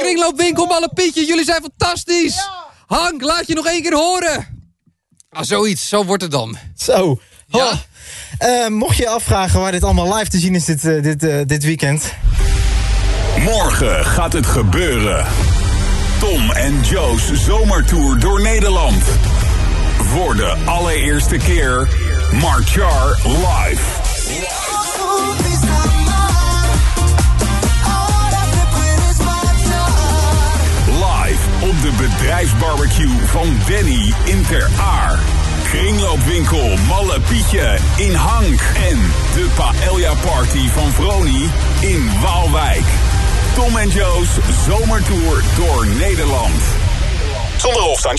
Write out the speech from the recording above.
Kringloopwinkel Malle Pietje, jullie zijn fantastisch. Ja. Hank, laat je nog 1 keer horen. Zoiets, zo wordt het dan. Zo. Ja. Mocht je je afvragen waar dit allemaal live te zien is dit weekend. Morgen gaat het gebeuren. Tom en Joe's zomertour door Nederland. Voor de allereerste keer Marchar live. Live op de bedrijfsbarbecue van Danny in Ter Aar. Kringloopwinkel Malle Pietje in Hank. En de Paella Party van Vroni in Waalwijk. Tom en Joe's zomertour door Nederland. Zonder Hofstein.